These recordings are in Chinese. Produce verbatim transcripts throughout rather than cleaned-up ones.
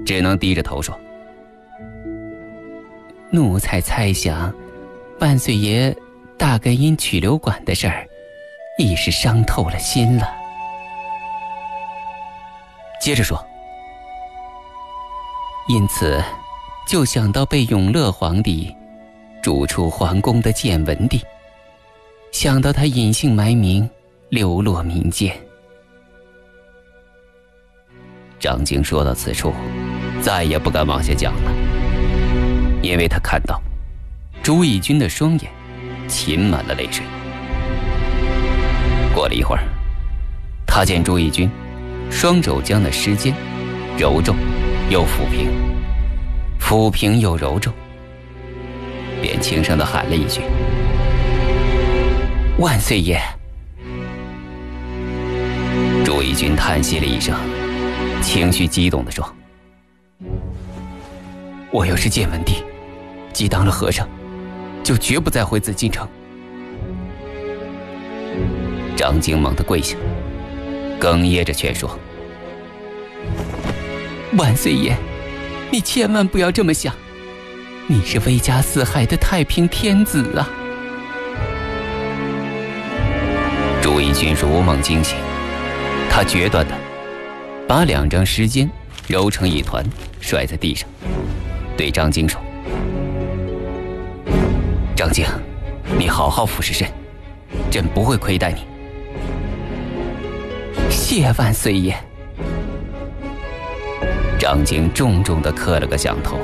只能低着头说：“奴才猜想，万岁爷大概因曲流馆的事儿，已是伤透了心了。”接着说：“因此，就想到被永乐皇帝逐出皇宫的建文帝，想到他隐姓埋名，流落民间。”张京说到此处，再也不敢往下讲了，因为他看到朱翊钧的双眼噙满了泪水。过了一会儿，他见朱翊钧双手将那诗笺揉皱又抚平，抚平又揉皱，便轻声地喊了一句：“万岁爷！”朱翊钧叹息了一声，情绪激动地说：“我要是建文帝，既当了和尚，就绝不再回紫禁城。”张京猛地跪下，哽咽着劝说：“万岁爷，你千万不要这么想，你是威加四海的太平天子啊！”朱翊钧如梦惊醒，他决断地把两张诗笺揉成一团，摔在地上，对张京说：“张京，你好好服侍朕，朕不会亏待你。”“谢万岁爷。”张京重重地磕了个响头。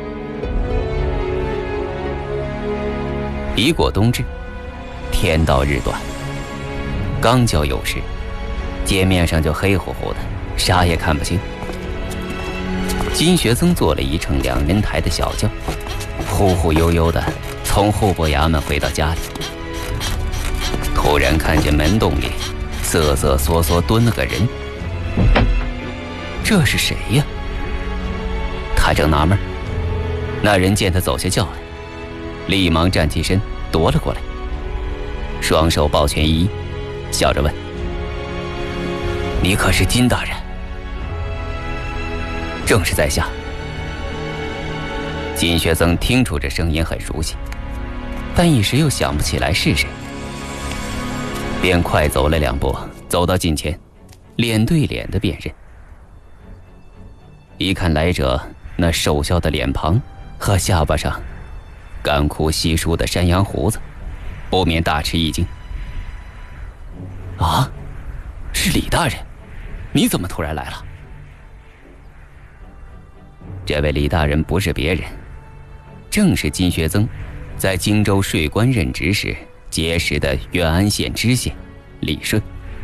一过冬至，天到日短，刚交酉时，街面上就黑乎乎的，啥也看不清。金学曾坐了一乘两人抬的小轿，忽忽悠悠地从户部衙门回到家里，突然看见门洞里瑟瑟缩缩蹲了个人。这是谁呀？他正纳闷，那人见他走下轿来，立忙站起身踱了过来，双手抱拳一揖，笑着问：“你可是金大人？”“正是在下。”金学曾听出这声音很熟悉，但一时又想不起来是谁，便快走了两步，走到近前，脸对脸的辨认。一看来者那瘦削的脸庞和下巴上干枯稀疏的山羊胡子，不免大吃一惊。“啊，是李大人，你怎么突然来了？”这位李大人不是别人，正是金学曾在荆州税关任职时结识的远安县知县李顺。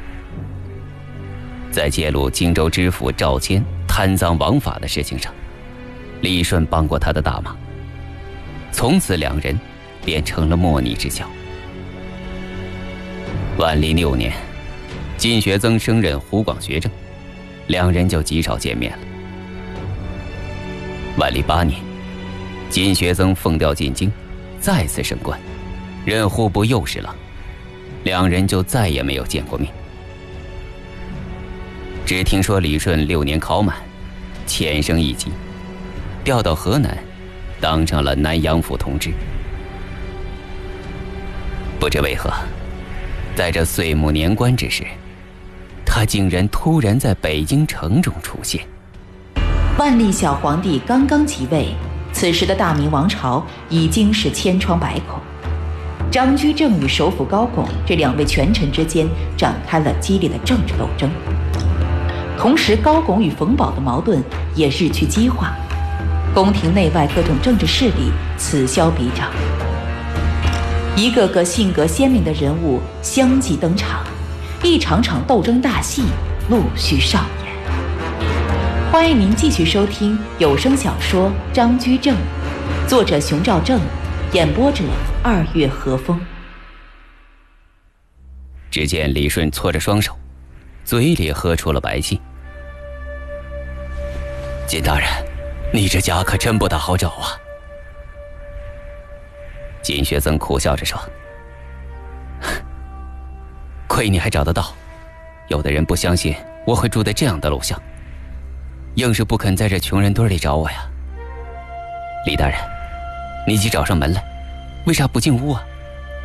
在揭露荆州知府赵谦贪赃枉法的事情上，李顺帮过他的大忙，从此两人便成了莫逆之交。万历六年，金学曾升任湖广学政，两人就极少见面了。万历八年，金学曾奉调进京，再次升官，任户部右侍郎，两人就再也没有见过面。只听说李顺六年考满，潜升一级，调到河南，当上了南阳府同知。不知为何，在这岁暮年关之时，他竟然突然在北京城中出现。 万历小皇帝刚刚即位，此时的大明王朝已经是千疮百孔。张居正与首辅高拱这两位权臣之间展开了激烈的政治斗争，同时高拱与冯保的矛盾也日趋激化，宫廷内外各种政治势力此消彼长，一个个性格鲜明的人物相继登场，一场场斗争大戏陆续上演。欢迎您继续收听有声小说《张居正》，作者熊兆正，演播者二月和风。 只见李顺搓着双手，嘴里喝出了白气。金大人，你这家可真不大好找啊。金学曾苦笑着说：“亏你还找得到，有的人不相信我会住在这样的楼下。” 硬是不肯在这穷人堆里找我呀。李大人，你既找上门来，为啥不进屋啊？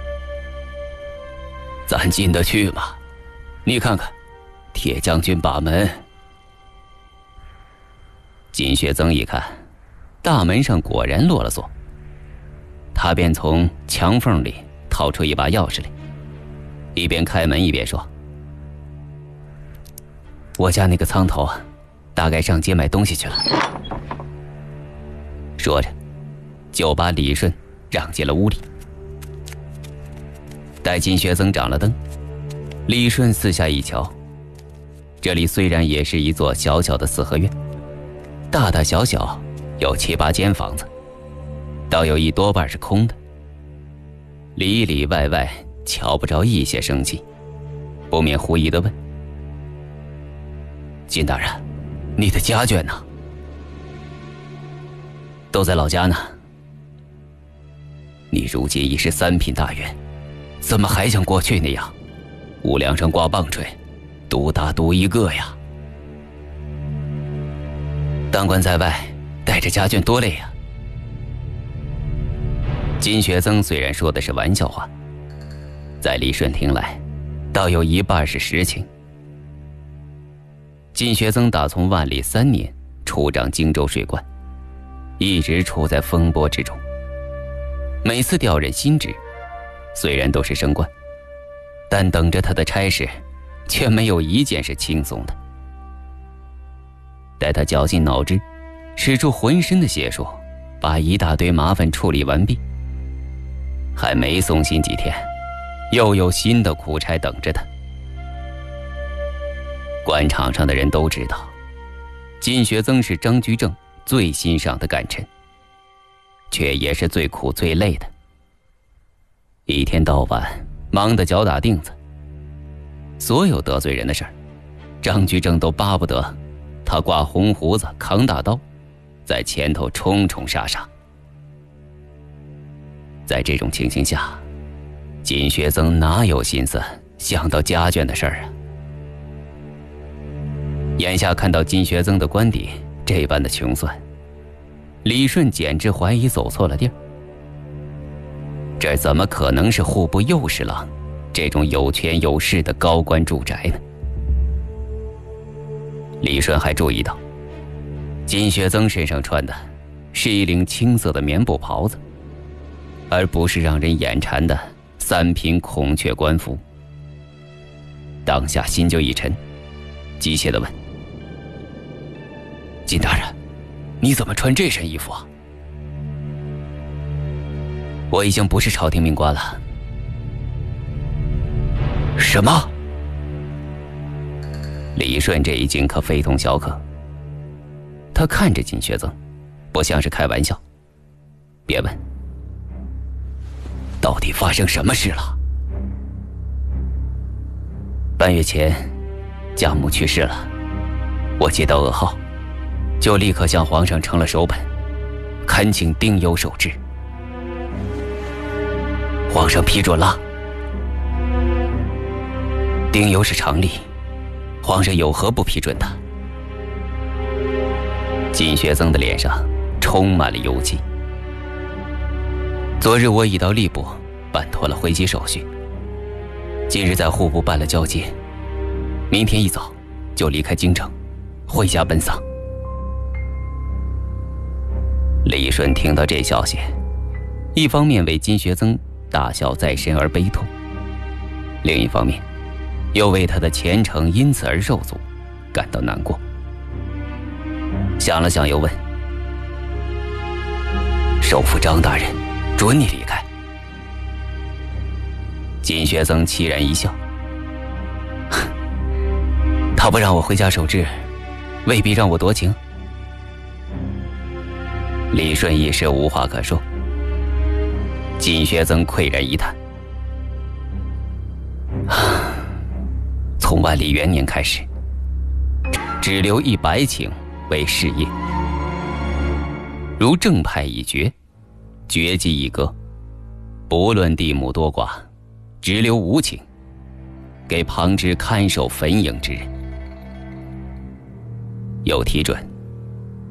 咱进得去吗？你看看，铁将军把门。金学增一看，大门上果然落了锁，他便从墙缝里掏出一把钥匙来，一边开门一边说：“我家那个苍头啊，大概上街买东西去了。”说着，就把李顺让进了屋里。待金学增掌了灯，李顺四下一瞧，这里虽然也是一座小小的四合院，大大小小有七八间房子，倒有一多半是空的，里里外外瞧不着一些生气，不免狐疑地问：“金大人，你的家眷呢？”“都在老家呢。”“你如今已是三品大员，怎么还像过去那样，屋梁上挂棒槌，独打独一个呀？当官在外，带着家眷多累呀。”金学增虽然说的是玩笑话，在李顺听来，倒有一半是实情。金学增打从万历三年出掌荆州税关，一直处在风波之中。每次调任新职，虽然都是升官，但等着他的差事，却没有一件是轻松的。待他绞尽脑汁，使出浑身的解数，把一大堆麻烦处理完毕，还没松心几天，又有新的苦差等着他。官场上的人都知道，金学增是张居正最欣赏的干臣，却也是最苦最累的。一天到晚忙得脚打钉子，所有得罪人的事儿，张居正都巴不得他挂红胡子扛大刀，在前头冲冲杀杀。在这种情形下，金学增哪有心思想到家眷的事儿啊？眼下看到金学增的官邸这般的穷酸，李顺简直怀疑走错了地儿。这怎么可能是户部右侍郎这种有权有势的高官住宅呢？李顺还注意到，金学增身上穿的是一领青色的棉布袍子，而不是让人眼馋的三品孔雀官服。当下心就一沉，急切地问：“金大人，你怎么穿这身衣服啊？”“我已经不是朝廷命官了。”“什么？”李顺这一惊可非同小可，他看着金学增，不像是开玩笑。别问，到底发生什么事了？半月前，家母去世了，我接到噩耗，就立刻向皇上呈了手本，恳请丁忧受制。皇上批准了。丁忧是常例，皇上有何不批准的？金学增的脸上充满了忧气。昨日我已到吏部办妥了回籍手续，今日在户部办了交接，明天一早就离开京城，回家奔丧。李顺听到这消息，一方面为金学增大孝在身而悲痛，另一方面又为他的前程因此而受阻，感到难过。想了想又问：“首辅张大人准你离开？”金学增凄然一笑：“他不让我回家守制，未必让我夺情。”李顺一时无话可说。金学增喟然一叹：“从万历元年开始，只留一百顷为事业，如正派已决，绝迹一割，不论地亩多寡，只留五顷，给旁支看守坟茔之人。有提准，